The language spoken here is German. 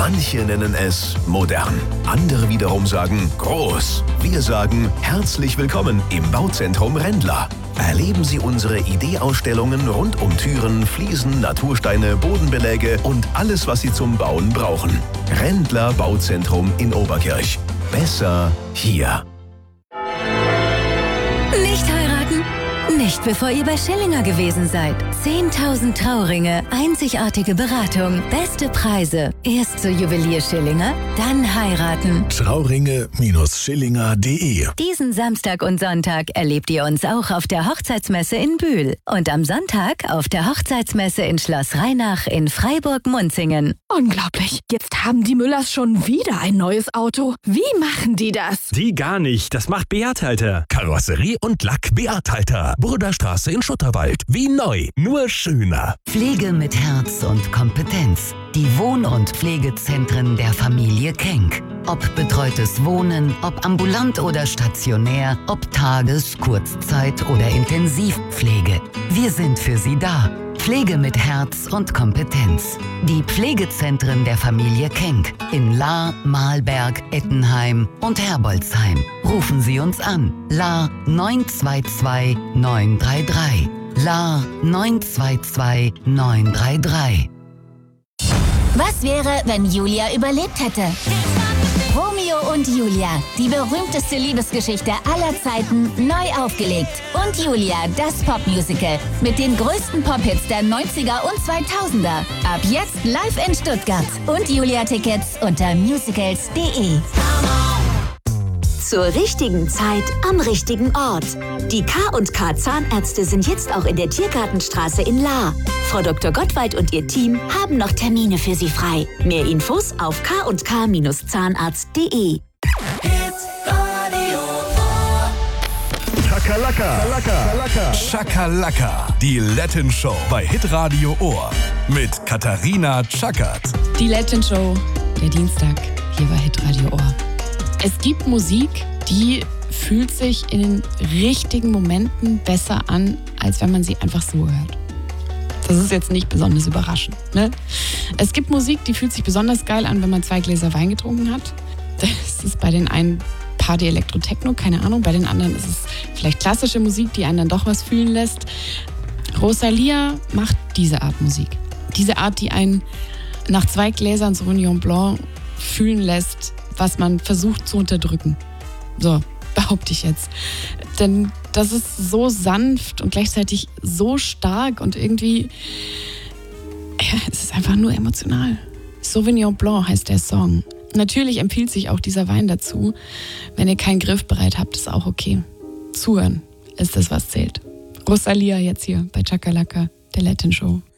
Manche nennen es modern, andere wiederum sagen groß. Wir sagen herzlich willkommen im Bauzentrum Rendler. Erleben Sie unsere Ideeausstellungen rund um Türen, Fliesen, Natursteine, Bodenbeläge und alles, was Sie zum Bauen brauchen. Rendler Bauzentrum in Oberkirch. Besser hier. Nicht heiraten? Nicht bevor ihr bei Schillinger gewesen seid. 10.000 Trauringe, einzigartige Beratung, beste Preise. Erst zur Juwelier Schillinger, dann heiraten. Trauringe-Schillinger.de. Diesen Samstag und Sonntag erlebt ihr uns auch auf der Hochzeitsmesse in Bühl. Und am Sonntag auf der Hochzeitsmesse in Schloss Rheinach in Freiburg-Munzingen. Unglaublich. Jetzt haben die Müllers schon wieder ein neues Auto. Wie machen die das? Die gar nicht. Das macht Beat Halter. Karosserie und Lack Beat Halter. Burderstraße in Schutterwald. Wie neu, nur schöner. Pflege mit Herz und Kompetenz. Die Wohn- und Pflegezentren der Familie Kenck. Ob betreutes Wohnen, ob ambulant oder stationär, ob Tages-, Kurzzeit- oder Intensivpflege. Wir sind für Sie da. Pflege mit Herz und Kompetenz. Die Pflegezentren der Familie Kenck in Lahr, Mahlberg, Ettenheim und Herbolzheim. Rufen Sie uns an. Lahr 922 933. Lahr 922 933. Was wäre, wenn Julia überlebt hätte? Romeo und Julia, die berühmteste Liebesgeschichte aller Zeiten, neu aufgelegt. Und Julia, das Popmusical mit den größten Pop-Hits der 90er und 2000er. Ab jetzt live in Stuttgart. Und Julia-Tickets unter musicals.de. Zur richtigen Zeit am richtigen Ort. Die K&K Zahnärzte sind jetzt auch in der Tiergartenstraße in Lahr. Frau Dr. Gottwald und ihr Team haben noch Termine für Sie frei. Mehr Infos auf kk-zahnarzt.de. Schakalaka. Schakalaka. Die Latin Show bei Hitradio Ohr. Mit Katharina Tschakert. Die Latin Show, der Dienstag, hier bei Hitradio Ohr. Es gibt Musik, die fühlt sich in den richtigen Momenten besser an, als wenn man sie einfach so hört. Das ist jetzt nicht besonders überraschend, ne? Es gibt Musik, die fühlt sich besonders geil an, wenn man 2 Gläser Wein getrunken hat. Das ist bei den einen Party, Elektro, Techno, keine Ahnung. Bei den anderen ist es vielleicht klassische Musik, die einen dann doch was fühlen lässt. Rosalia macht diese Art Musik. Diese Art, die einen nach 2 Gläsern Sauvignon Blanc fühlen lässt, was man versucht zu unterdrücken. So, behaupte ich jetzt. Denn das ist so sanft und gleichzeitig so stark und irgendwie, ja, es ist einfach nur emotional. Sauvignon Blanc heißt der Song. Natürlich empfiehlt sich auch dieser Wein dazu. Wenn ihr keinen Griff bereit habt, ist auch okay. Zuhören ist das, was zählt. Rosalia jetzt hier bei Chakalaka, der Latin Show.